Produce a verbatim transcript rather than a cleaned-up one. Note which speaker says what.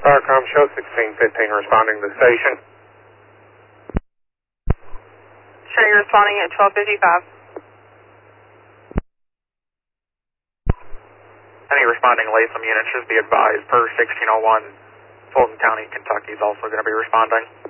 Speaker 1: Starcom, show sixteen fifteen responding to the station.
Speaker 2: Sure, you're responding at twelve fifty-five.
Speaker 3: Any responding Latham unit should be advised per sixteen oh one, Fulton County, Kentucky is also going to be responding.